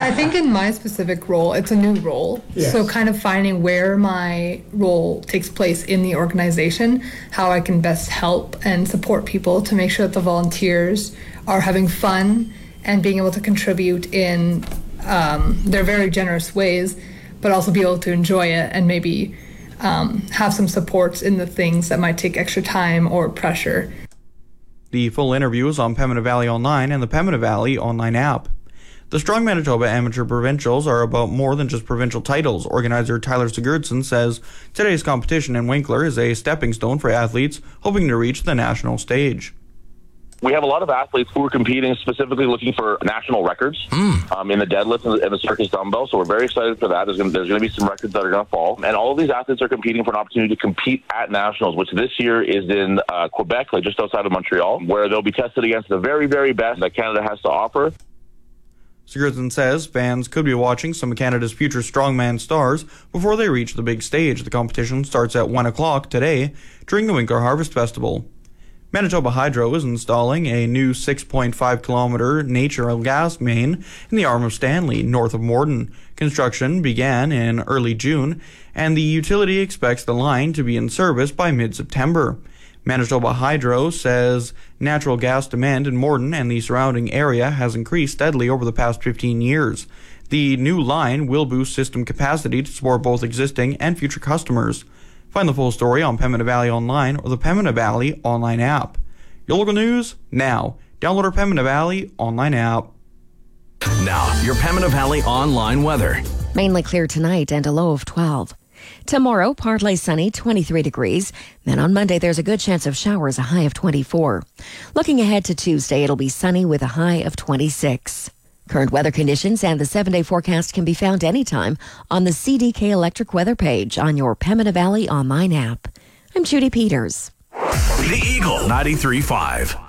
I think in my specific role, it's a new role. Yes. So kind of finding where my role takes place in the organization, how I can best help and support people to make sure that the volunteers are having fun and being able to contribute in their very generous ways, but also be able to enjoy it and maybe have some supports in the things that might take extra time or pressure. The full interview is on Pembina Valley Online and the Pembina Valley Online app. The Strong Manitoba Amateur Provincials are about more than just provincial titles. Organizer Tyler Sigurdsson says today's competition in Winkler is a stepping stone for athletes hoping to reach the national stage. We have a lot of athletes who are competing specifically looking for national records in the deadlift and the circus dumbbell. So we're very excited for that. There's going to be some records that are going to fall. And all of these athletes are competing for an opportunity to compete at nationals, which this year is in Quebec, like just outside of Montreal, where they'll be tested against the very, very best that Canada has to offer. Sigurdsson says fans could be watching some of Canada's future strongman stars before they reach the big stage. The competition starts at 1 o'clock today during the Winkler Harvest Festival. Manitoba Hydro is installing a new 6.5-kilometer natural gas main in the Arm of Stanley, north of Morden. Construction began in early June, and the utility expects the line to be in service by mid-September. Manitoba Hydro says natural gas demand in Morden and the surrounding area has increased steadily over the past 15 years. The new line will boost system capacity to support both existing and future customers. Find the full story on Pembina Valley Online or the Pembina Valley Online app. Your local news now. Download our Pembina Valley Online app. Now, your Pembina Valley Online weather. Mainly clear tonight and a low of 12. Tomorrow, partly sunny, 23 degrees. Then on Monday, there's a good chance of showers, a high of 24. Looking ahead to Tuesday, it'll be sunny with a high of 26. Current weather conditions and the 7-day forecast can be found anytime on the CDK Electric Weather page on your Pembina Valley Online app. I'm Judy Peters. The Eagle 93.5.